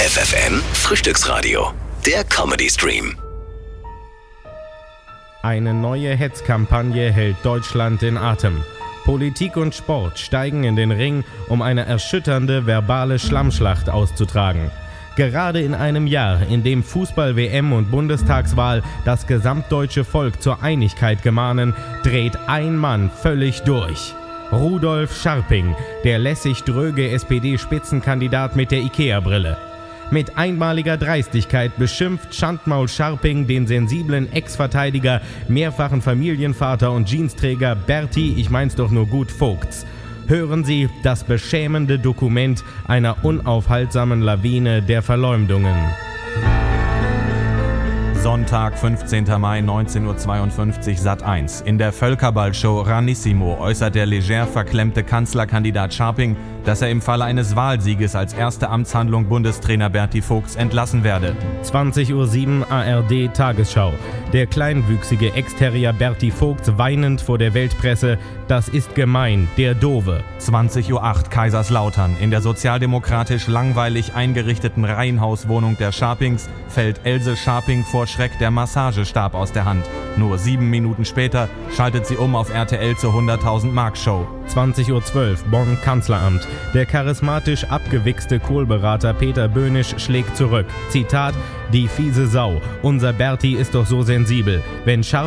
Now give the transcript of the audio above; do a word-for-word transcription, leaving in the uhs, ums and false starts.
F F M Frühstücksradio, der Comedy-Stream. Eine neue Hetzkampagne hält Deutschland in Atem. Politik und Sport steigen in den Ring, um eine erschütternde verbale Schlammschlacht auszutragen. Gerade in einem Jahr, in dem Fußball-W M und Bundestagswahl das gesamtdeutsche Volk zur Einigkeit gemahnen, dreht ein Mann völlig durch. Rudolf Scharping, der lässig dröge S P D-Spitzenkandidat mit der Ikea-Brille. Mit einmaliger Dreistigkeit beschimpft Schandmaul Scharping den sensiblen Ex-Verteidiger, mehrfachen Familienvater und Jeansträger Berti, ich mein's doch nur gut, Vogts. Hören Sie das beschämende Dokument einer unaufhaltsamen Lawine der Verleumdungen. Sonntag, fünfzehnten Mai, neunzehn Uhr zweiundfünfzig, Sat eins. In der Völkerball-Show Ranissimo äußert der leger verklemmte Kanzlerkandidat Scharping, dass er im Falle eines Wahlsieges als erste Amtshandlung Bundestrainer Berti Vogts entlassen werde. zwanzig Uhr sieben A R D Tagesschau. Der kleinwüchsige Ex-Terrier Berti Vogts weinend vor der Weltpresse: Das ist gemein, der Dove. zwanzig Uhr acht Kaiserslautern. In der sozialdemokratisch langweilig eingerichteten Reihenhauswohnung der Scharpings fällt Else Scharping vor Schreck der Massagestab aus der Hand. Nur sieben Minuten später schaltet sie um auf R T L zur hunderttausend Mark Show. zwanzig Uhr zwölf Bonn Kanzleramt. Der charismatisch abgewichste Kohlberater Peter Böhnisch schlägt zurück. Zitat: Die fiese Sau. Unser Berti ist doch so sensibel. Wenn Scharping